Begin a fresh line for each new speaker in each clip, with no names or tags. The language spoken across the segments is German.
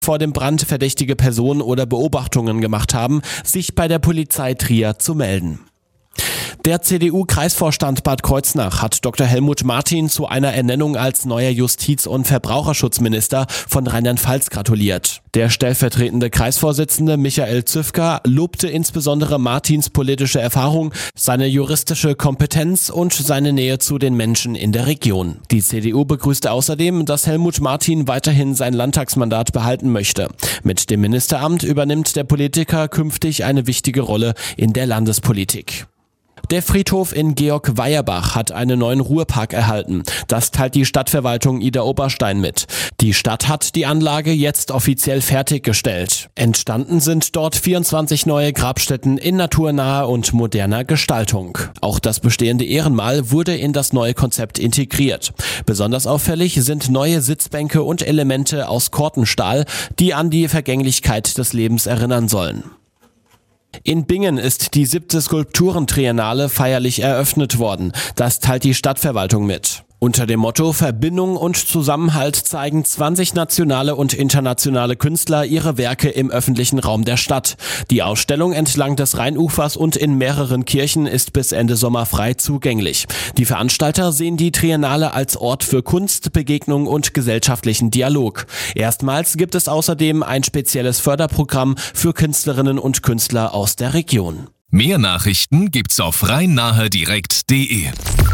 vor dem Brand verdächtige Personen oder Beobachtungen gemacht haben, sich bei der Polizei Trier zu melden. Der CDU-Kreisvorstand Bad Kreuznach hat Dr. Helmut Martin zu einer Ernennung als neuer Justiz- und Verbraucherschutzminister von Rheinland-Pfalz gratuliert. Der stellvertretende Kreisvorsitzende Michael Züfker lobte insbesondere Martins politische Erfahrung, seine juristische Kompetenz und seine Nähe zu den Menschen in der Region. Die CDU begrüßte außerdem, dass Helmut Martin weiterhin sein Landtagsmandat behalten möchte. Mit dem Ministeramt übernimmt der Politiker künftig eine wichtige Rolle in der Landespolitik. Der Friedhof in Georg-Weierbach hat einen neuen Ruhepark erhalten. Das teilt die Stadtverwaltung Idar-Oberstein mit. Die Stadt hat die Anlage jetzt offiziell fertiggestellt. Entstanden sind dort 24 neue Grabstätten in naturnaher und moderner Gestaltung. Auch das bestehende Ehrenmal wurde in das neue Konzept integriert. Besonders auffällig sind neue Sitzbänke und Elemente aus Kortenstahl, die an die Vergänglichkeit des Lebens erinnern sollen. In Bingen ist die 7. Skulpturentriennale feierlich eröffnet worden. Das teilt die Stadtverwaltung mit. Unter dem Motto Verbindung und Zusammenhalt zeigen 20 nationale und internationale Künstler ihre Werke im öffentlichen Raum der Stadt. Die Ausstellung entlang des Rheinufers und in mehreren Kirchen ist bis Ende Sommer frei zugänglich. Die Veranstalter sehen die Triennale als Ort für Kunst, Begegnung und gesellschaftlichen Dialog. Erstmals gibt es außerdem ein spezielles Förderprogramm für Künstlerinnen und Künstler aus der Region.
Mehr Nachrichten gibt's auf rheinnahdirekt.de.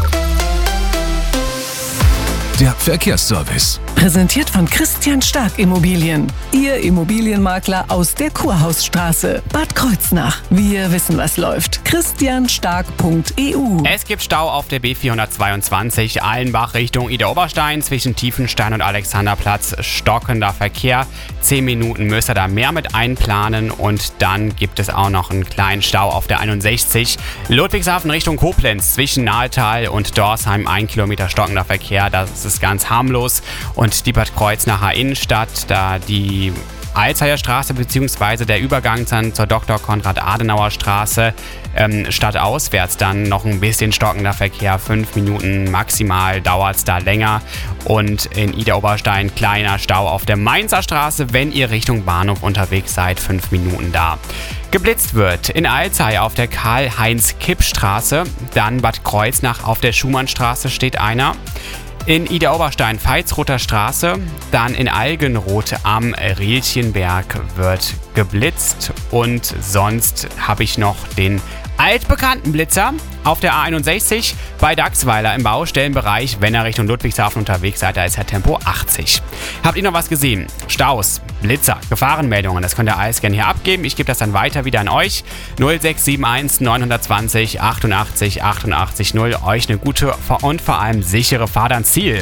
Der Verkehrsservice.
Präsentiert von Christian Stark Immobilien. Ihr Immobilienmakler aus der Kurhausstraße, Bad Kreuznach. Wir wissen, was läuft. christianstark.eu.
Es gibt Stau auf der B422 Allenbach Richtung Idar-Oberstein zwischen Tiefenstein und Alexanderplatz. Stockender Verkehr. 10 Minuten müsst ihr da mehr mit einplanen. Und dann gibt es auch noch einen kleinen Stau auf der 61 Ludwigshafen Richtung Koblenz zwischen Nahetal und Dorsheim. 1 Kilometer stockender Verkehr. Das ist ganz harmlos. Und die Bad Kreuznacher Innenstadt, da die Alzheimer Straße bzw. der Übergang dann zur Dr. Konrad-Adenauer Straße stadtauswärts dann noch ein bisschen stockender Verkehr. 5 Minuten maximal dauert es da länger. Und in Idar-Oberstein kleiner Stau auf der Mainzer Straße, wenn ihr Richtung Bahnhof unterwegs seid, 5 Minuten da. Geblitzt wird in Alzey auf der Karl-Heinz-Kipp-Straße, dann Bad Kreuznach auf der Schumannstraße steht einer. In Idar-Oberstein Veitsroter Straße, dann in Algenroth am Rielchenberg wird geblitzt und sonst habe ich noch den altbekannten Blitzer auf der A61 bei Dachsweiler im Baustellenbereich. Wenn ihr Richtung Ludwigshafen unterwegs seid, da ist ja Tempo 80. Habt ihr noch was gesehen? Staus, Blitzer, Gefahrenmeldungen, das könnt ihr alles gerne hier abgeben. Ich gebe das dann weiter wieder an euch. 0671 920 88 88 0. Euch eine gute und vor allem sichere Fahrt ans Ziel.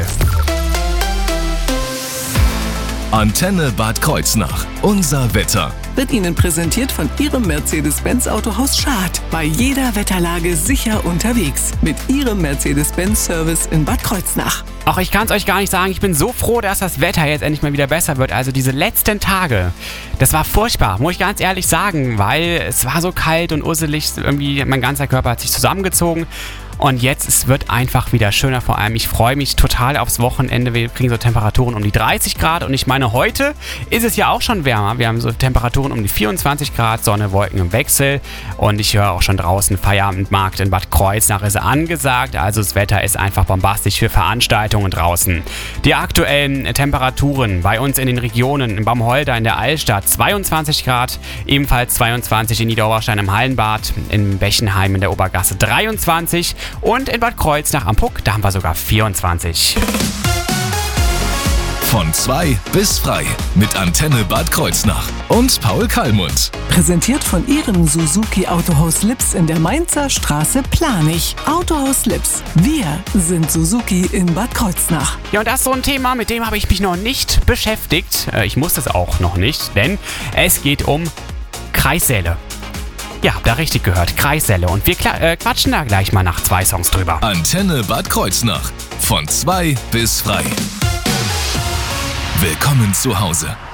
Antenne Bad Kreuznach. Unser Wetter.
Wird Ihnen präsentiert von Ihrem Mercedes-Benz Autohaus Schad. Bei jeder Wetterlage sicher unterwegs. Mit Ihrem Mercedes-Benz-Service in Bad Kreuznach.
Ach, ich kann es euch gar nicht sagen. Ich bin so froh, dass das Wetter jetzt endlich mal wieder besser wird. Also diese letzten Tage, das war furchtbar, muss ich ganz ehrlich sagen. Weil es war so kalt und usselig. Irgendwie mein ganzer Körper hat sich zusammengezogen. Und jetzt, es wird einfach wieder schöner. Vor allem, ich freue mich total aufs Wochenende. Wir kriegen so Temperaturen um die 30 Grad. Und ich meine, heute ist es ja auch schon wärmer. Wir haben so Temperaturen um die 24 Grad, Sonne, Wolken im Wechsel. Und ich höre auch schon draußen, Feierabendmarkt in Bad Kreuznach ist angesagt. Also das Wetter ist einfach bombastisch für Veranstaltungen draußen. Die aktuellen Temperaturen bei uns in den Regionen, in Baumholder, in der Altstadt, 22 Grad. Ebenfalls 22 in Idar-Oberstein im Hallenbad, in Bechenheim in der Obergasse 23. Und in Bad Kreuznach am Puck, da haben wir sogar 24.
Von 2 bis frei mit Antenne Bad Kreuznach und Paul Kallmund.
Präsentiert von Ihrem Suzuki Autohaus Lips in der Mainzer Straße Planich. Autohaus Lips. Wir sind Suzuki in Bad Kreuznach.
Ja, und das ist so ein Thema, mit dem habe ich mich noch nicht beschäftigt. Ich muss es auch noch nicht, denn es geht um Kreissäle. Ja, habt ihr richtig gehört, Kreissäle. Und wir quatschen da gleich mal nach 2 Songs drüber.
Antenne Bad Kreuznach. Von 2 bis frei. Willkommen zu Hause.